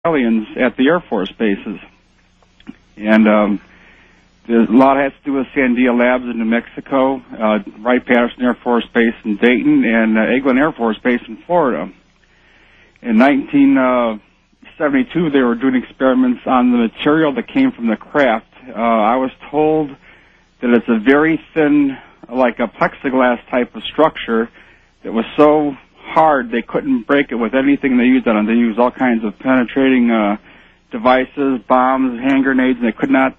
aliens at the Air Force bases. And there's a lot has to do with Sandia Labs in New Mexico, Wright-Patterson Air Force Base in Dayton, and Eglin Air Force Base in Florida. In 1972, they were doing experiments on the material that came from the craft. I was told that it's a very thin, like a plexiglass type of structure that was so hard they couldn't break it with anything they used on it. They used all kinds of penetrating devices, bombs, hand grenades, and they could not,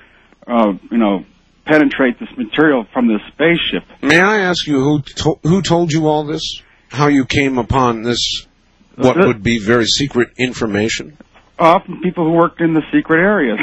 penetrate this material from the spaceship. May I ask you who told you all this? How you came upon this, what would be very secret information? Often people who worked in the secret areas.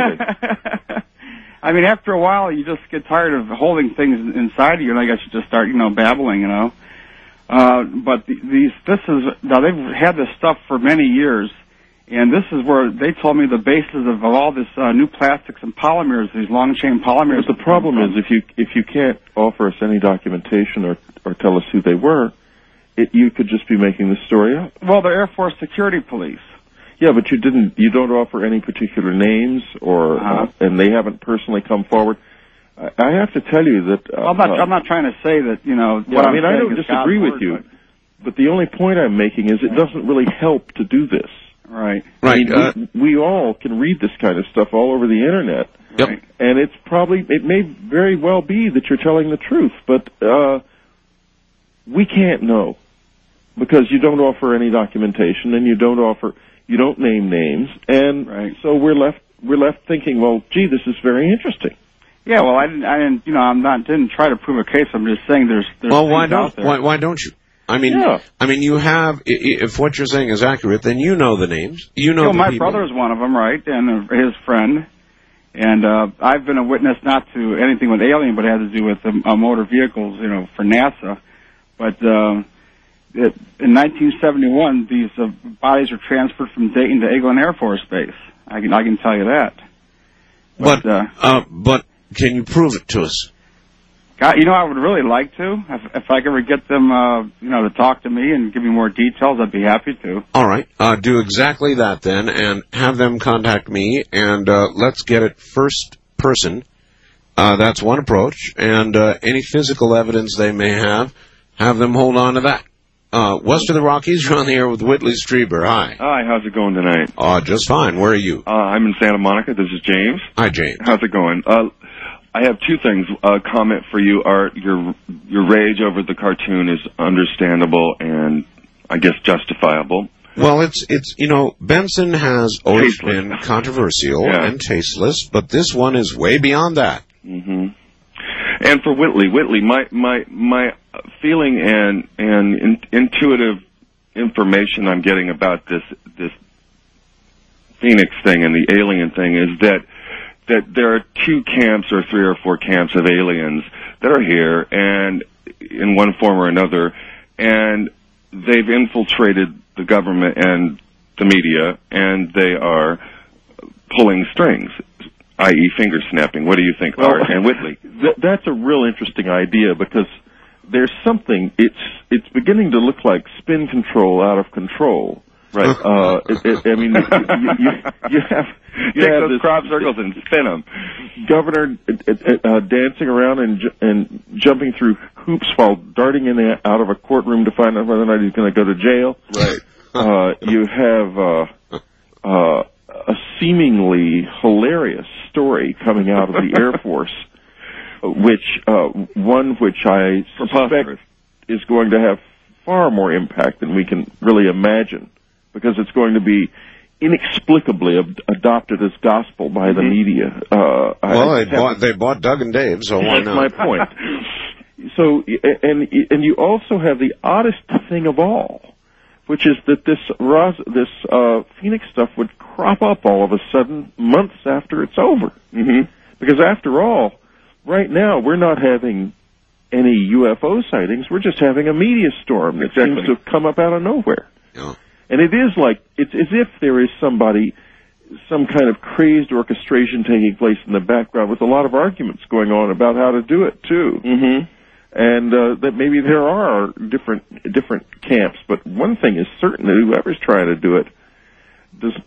I mean, after a while, you just get tired of holding things inside of you, and I guess you just start, babbling, But they've had this stuff for many years, and this is where they told me the basis of all this new plastics and polymers, these long-chain polymers. But the problem is, if you can't offer us any documentation or tell us who they were, you could just be making the story up. Well, the Air Force Security Police. Yeah, but you don't offer any particular names, and they haven't personally come forward. I have to tell you that I'm not trying to say that I don't disagree with you, but the only point I'm making is it doesn't really help to do this. Right. Right. We all can read this kind of stuff all over the internet. Yep. And it may very well be that you're telling the truth, but we can't know because you don't offer any documentation and you don't name names, and so we're left thinking, well, gee, this is very interesting. Yeah, well, I didn't try to prove a case. I'm just saying there's well, why don't you? I mean, you have, if what you're saying is accurate, then you know the names. You know the my people. brother's one of them, right, and his friend. And I've been a witness not to anything with alien, but it had to do with motor vehicles, for NASA. But in 1971, these bodies were transferred from Dayton to Eglin Air Force Base. I can tell you that. But can you prove it to us? I would really like to. If I could ever get them, to talk to me and give me more details, I'd be happy to. All right. Do exactly that then, and have them contact me, and let's get it first person. That's one approach. And any physical evidence they may have them hold on to that. West of the Rockies, you're on the air with Whitley Strieber. Hi. Hi, how's it going tonight? Just fine. Where are you? I'm in Santa Monica. This is James. Hi, James. How's it going? I have two things. Comment for you, Art. Your rage over the cartoon is understandable and, I guess, justifiable. Well, it's Benson has always been controversial and tasteless, but this one is way beyond that. Mm-hmm. And for Whitley, my feeling and intuitive information I'm getting about this Phoenix thing and the alien thing is that there are 2 camps or 3 or 4 camps of aliens that are here and in one form or another, and they've infiltrated the government and the media, and they are pulling strings, i.e. finger snapping. What do you think, Art and Whitley? That's a real interesting idea because there's something, it's beginning to look like spin control out of control. Right. You have those crop circles and spin them. Governor dancing around and jumping through hoops while darting in and out of a courtroom to find out whether or not he's going to go to jail. Right. You have a seemingly hilarious story coming out of the Air Force, which I suspect is going to have far more impact than we can really imagine, because it's going to be inexplicably adopted as gospel by the media. They bought Doug and Dave, so why not? That's my point. So, and you also have the oddest thing of all, which is that this Phoenix stuff would crop up all of a sudden months after it's over. Mm-hmm. Because after all, right now we're not having any UFO sightings. We're just having a media storm that seems to come up out of nowhere. Yeah. And it's as if there is some kind of crazed orchestration taking place in the background with a lot of arguments going on about how to do it, too. Mm-hmm. And that maybe there are different camps, but one thing is certain, that whoever's trying to do it, this